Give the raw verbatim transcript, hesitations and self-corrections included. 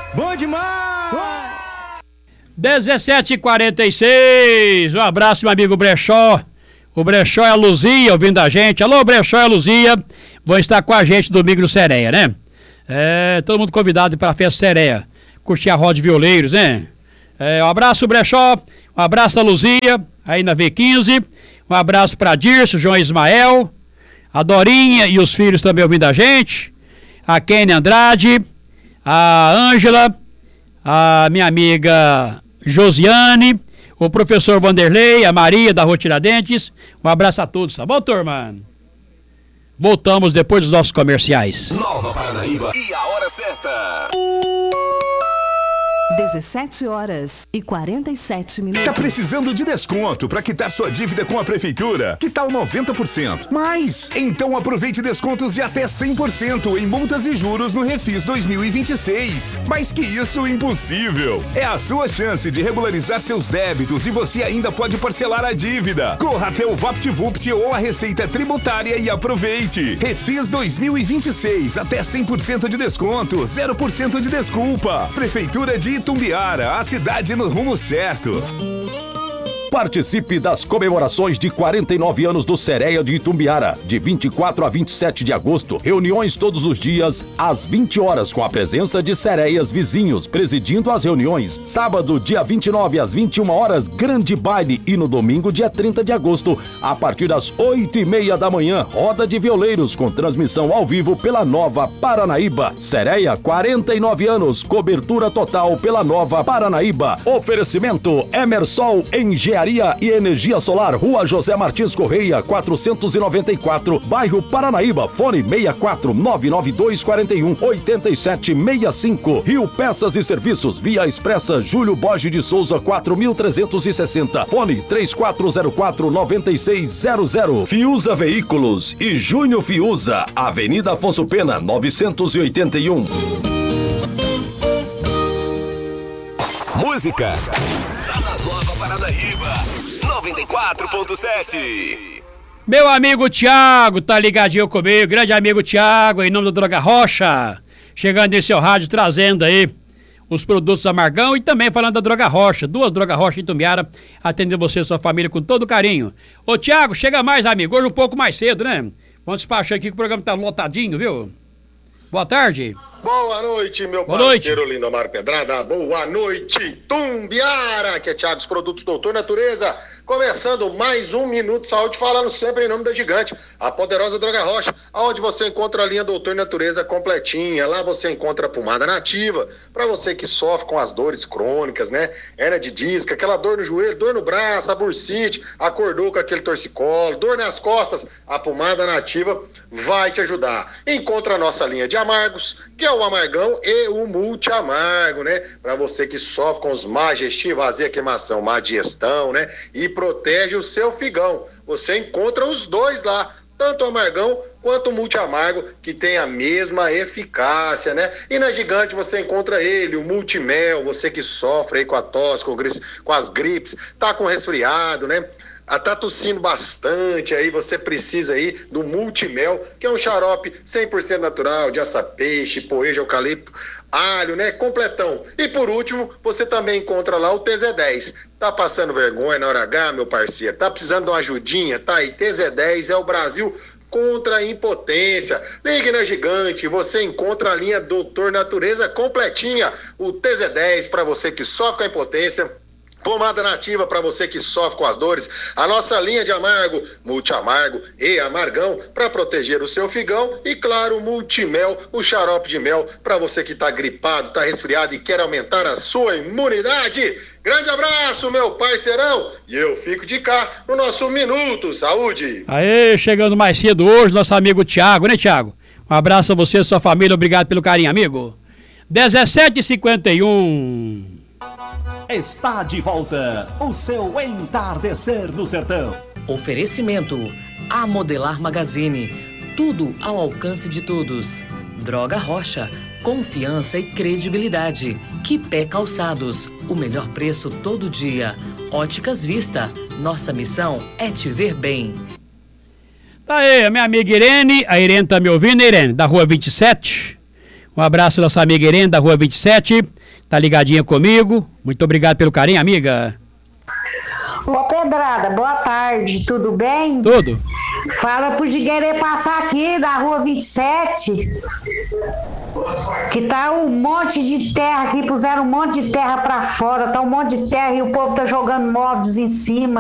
Bom demais! dezessete e quarenta e seis, um abraço, meu amigo Brechó. O Brechó e a Luzia ouvindo a gente. Alô, Brechó e a Luzia, vão estar com a gente domingo no Sereia, né? É, todo mundo convidado para a festa Sereia. Curtir a roda de violeiros, né? É, um abraço, Brechó. Um abraço a Luzia, aí na V quinze. Um abraço para Dirce, João Ismael, a Dorinha e os filhos também ouvindo a gente. A Kenny Andrade, a Ângela, a minha amiga Josiane, o professor Vanderlei, a Maria da Rua Tiradentes. Um abraço a todos, tá bom, turma? Voltamos depois dos nossos comerciais. Nova Paranaíba e a hora certa. dezessete horas e quarenta e sete minutos. Tá precisando de desconto para quitar sua dívida com a prefeitura? Que tal noventa por cento? Mais? Então aproveite descontos de até cem por cento em multas e juros no Refis dois mil e vinte e seis. Mais que isso, impossível. É a sua chance de regularizar seus débitos e você ainda pode parcelar a dívida. Corra até o VaptVupt ou a Receita Tributária e aproveite. Refis dois mil e vinte e seis, até cem por cento de desconto, zero por cento de desculpa. Prefeitura de Itumbiara, a cidade no rumo certo. Participe das comemorações de quarenta e nove anos do Sereia de Itumbiara, de vinte e quatro a vinte e sete de agosto. Reuniões todos os dias, às vinte horas, com a presença de sereias vizinhos, presidindo as reuniões. Sábado, dia vinte e nove, às vinte e uma horas, grande baile. E no domingo, dia trinta de agosto, a partir das oito e meia da manhã, roda de violeiros, com transmissão ao vivo pela Nova Paranaíba. Sereia, quarenta e nove anos, cobertura total pela Nova Paranaíba. Oferecimento Emersol Engenharia e Energia Solar, Rua José Martins Correia, quatrocentos e noventa e quatro, bairro Paranaíba. Fone seis quatro nove nove dois quatro um oito sete seis cinco. Rio Peças e Serviços, Via Expressa Júlio Borges de Souza, quatro mil trezentos e sessenta. Fone três quatro zero quatro nove seis zero zero. Fiuza Veículos e Júnior Fiuza, Avenida Afonso Pena, novecentos e oitenta e um. Música tá na Nova Paranaíba noventa e quatro ponto sete. Meu amigo Tiago tá ligadinho comigo, grande amigo Tiago, em nome da Droga Rocha, chegando em seu rádio, trazendo aí os produtos Amargão e também falando da Droga Rocha, duas Droga Rocha em Itumbiara, atendendo você e sua família com todo carinho. Ô Tiago, chega mais, amigo, hoje um pouco mais cedo, né? Vamos despachar aqui que o programa tá lotadinho, viu? Boa tarde. Boa noite, meu Boa parceiro noite. Lindomar Pedrada. Boa noite, Tumbiara, que é Thiago dos Produtos Doutor Natureza. Começando mais um Minuto de Saúde, falando sempre em nome da Gigante, a poderosa Droga Rocha, onde você encontra a linha Doutor Natureza completinha. Lá você encontra a pomada nativa, para você que sofre com as dores crônicas, né? Hernia de disco, aquela dor no joelho, dor no braço, a bursite, acordou com aquele torcicolo, dor nas costas, a pomada nativa vai te ajudar. Encontra a nossa linha de amargos, que é o Amargão e o Multi Amargo, né? Para você que sofre com os má digestivo, vazia, queimação, má digestão, né? E protege o seu figão. Você encontra os dois lá, tanto o Amargão quanto o Multi Amargo, que tem a mesma eficácia, né? E na Gigante você encontra ele, o Multimel, você que sofre aí com a tosse, com, gris, com as gripes, tá com resfriado, né? Tá tossindo bastante, aí você precisa aí do Multimel, que é um xarope cem por cento natural, de aça-peixe, poejo, eucalipto, alho, né? Completão. E por último, você também encontra lá o T Z dez. Tá passando vergonha na hora H, meu parceiro? Tá precisando de uma ajudinha? Tá aí, T Z dez é o Brasil contra a impotência. Ligue na Gigante, você encontra a linha Doutor Natureza completinha, o T Z dez para você que sofre com a impotência. Pomada nativa para você que sofre com as dores, a nossa linha de amargo, Multi Amargo e Amargão para proteger o seu figão e claro, o Multimel, o xarope de mel para você que está gripado, está resfriado e quer aumentar a sua imunidade. Grande abraço, meu parceirão, e eu fico de cá no nosso Minuto Saúde. Aê, chegando mais cedo hoje, nosso amigo Tiago, né, Tiago? Um abraço a você e sua família, obrigado pelo carinho, amigo. dezessete e cinquenta e um. Está de volta o seu Entardecer no Sertão. Oferecimento A Modelar Magazine. Tudo ao alcance de todos. Droga Rocha. Confiança e credibilidade. Quipé Calçados. O melhor preço todo dia. Óticas Vista. Nossa missão é te ver bem. Tá aí, a minha amiga Irene. A Irene tá me ouvindo, Irene? Da Rua vinte e sete. Um abraço, nossa amiga Irene, da Rua vinte e sete. tá ligadinha comigo. Muito obrigado pelo carinho, amiga. Ô Pedrada, boa tarde, tudo bem? Tudo. Fala pro Jiguerê passar aqui na rua vinte e sete, que tá um monte de terra aqui, puseram um monte de terra pra fora, tá um monte de terra e o povo tá jogando móveis em cima.